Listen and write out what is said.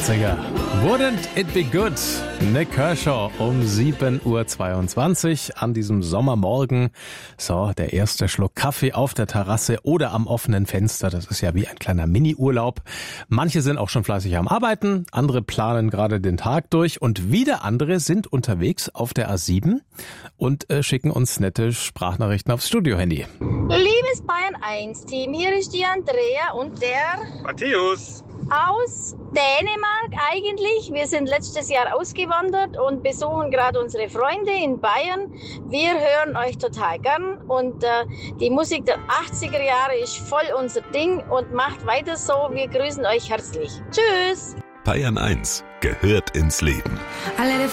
Klassiker. Wouldn't it be good? Nick Kershaw um 7.22 Uhr an diesem Sommermorgen. So, der erste Schluck Kaffee auf der Terrasse oder am offenen Fenster. Das ist ja wie ein kleiner Mini-Urlaub. Manche sind auch schon fleißig am Arbeiten, andere planen gerade den Tag durch und wieder andere sind unterwegs auf der A7 und schicken uns nette Sprachnachrichten aufs Studio-Handy. Liebes Bayern 1 Team, hier ist die Andrea und der Matthäus aus Dänemark eigentlich. Wir sind letztes Jahr ausgewandert und besuchen gerade unsere Freunde in Bayern. Wir hören euch total gern und die Musik der 80er Jahre ist voll unser Ding und macht weiter so. Wir grüßen euch herzlich. Tschüss! Bayern 1 gehört ins Leben.